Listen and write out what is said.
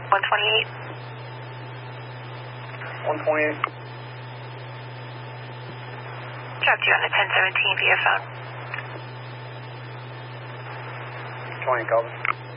128. 128. Dropped you on the 1017 via phone. 20, copy.